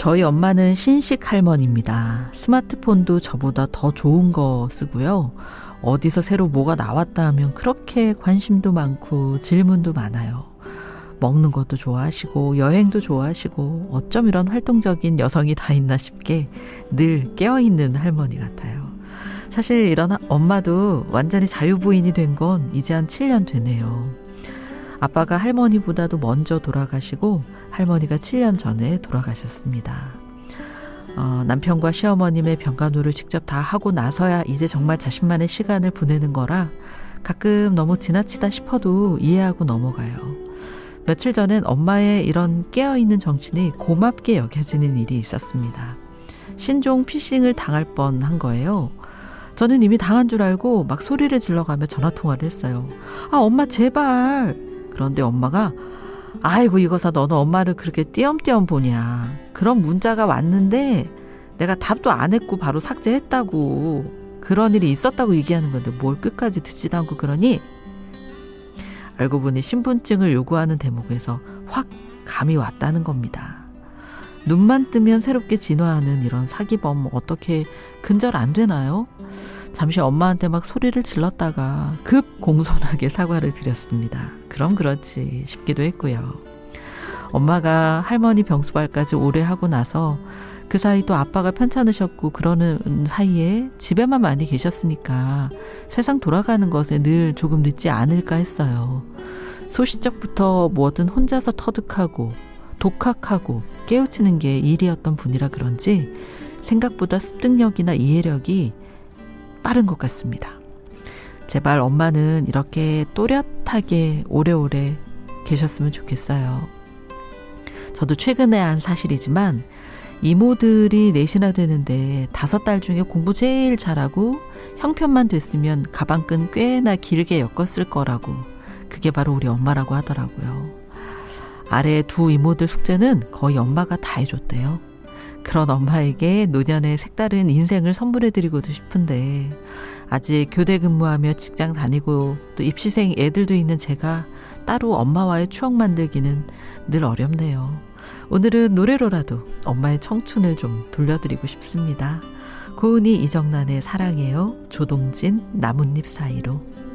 저희 엄마는 신식 할머니입니다. 스마트폰도 저보다 더 좋은 거 쓰고요. 어디서 새로 뭐가 나왔다 하면 그렇게 관심도 많고 질문도 많아요. 먹는 것도 좋아하시고 여행도 좋아하시고 어쩜 이런 활동적인 여성이 다 있나 싶게 늘 깨어있는 할머니 같아요. 사실 이런 엄마도 완전히 자유부인이 된 건 이제 한 7년 되네요. 아빠가 할머니보다도 먼저 돌아가시고 할머니가 7년 전에 돌아가셨습니다. 남편과 시어머님의 병간호를 직접 다 하고 나서야 이제 정말 자신만의 시간을 보내는 거라 가끔 너무 지나치다 싶어도 이해하고 넘어가요. 며칠 전엔 엄마의 이런 깨어있는 정신이 고맙게 여겨지는 일이 있었습니다. 신종 피싱을 당할 뻔한 거예요. 저는 이미 당한 줄 알고 막 소리를 질러가며 전화통화를 했어요. 아, 엄마 제발. 그런데 엄마가 아이고 이거사 너는 엄마를 그렇게 띄엄띄엄 보냐. 그런 문자가 왔는데 내가 답도 안 했고 바로 삭제했다고. 그런 일이 있었다고 얘기하는 건데 뭘 끝까지 듣지도 않고 그러니? 알고 보니 신분증을 요구하는 대목에서 확 감이 왔다는 겁니다. 눈만 뜨면 새롭게 진화하는 이런 사기범 어떻게 근절 안 되나요? 잠시 엄마한테 막 소리를 질렀다가 급 공손하게 사과를 드렸습니다. 그럼 그렇지 싶기도 했고요. 엄마가 할머니 병수발까지 오래 하고 나서 그 사이 또 아빠가 편찮으셨고 그러는 사이에 집에만 많이 계셨으니까 세상 돌아가는 것에 늘 조금 늦지 않을까 했어요. 소시적부터 뭐든 혼자서 터득하고 독학하고 깨우치는 게 일이었던 분이라 그런지 생각보다 습득력이나 이해력이 빠른 것 같습니다. 제발 엄마는 이렇게 또렷하게 오래오래 계셨으면 좋겠어요. 저도 최근에 한 사실이지만 이모들이 넷이나 되는데 5딸 중에 공부 제일 잘하고 형편만 됐으면 가방끈 꽤나 길게 엮었을 거라고. 그게 바로 우리 엄마라고 하더라고요. 아래 2 이모들 숙제는 거의 엄마가 다 해줬대요. 그런 엄마에게 노년의 색다른 인생을 선물해드리고도 싶은데 아직 교대 근무하며 직장 다니고 또 입시생 애들도 있는 제가 따로 엄마와의 추억 만들기는 늘 어렵네요. 오늘은 노래로라도 엄마의 청춘을 좀 돌려드리고 싶습니다. 고은이 이정란의 사랑해요. 조동진 나뭇잎 사이로.